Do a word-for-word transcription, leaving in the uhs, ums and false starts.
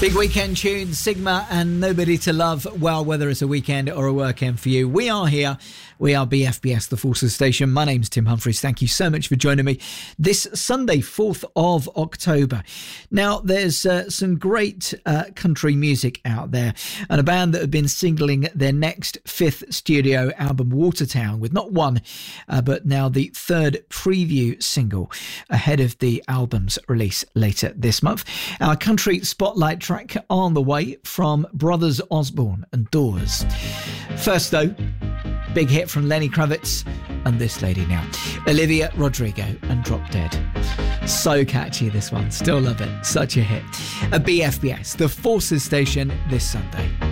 Big weekend tunes, Sigma and Nobody to Love. Well, whether it's a weekend or a workend for you, we are here. We are B F B S, the Forces Station. My name's Tim Humphries. Thank you so much for joining me this Sunday, fourth of October. Now, there's uh, some great uh, country music out there, and a band that have been singling their next fifth studio album, Watertown, with not one, uh, but now the third preview single ahead of the album's release later this month. Our country spotlight track on the way from Brothers Osborne and Doors. First, though, big hit from Lenny Kravitz and this lady now, Olivia Rodrigo and Drop Dead. So catchy, this one. Still love it. Such a hit. A B F B S, the Forces Station, this Sunday.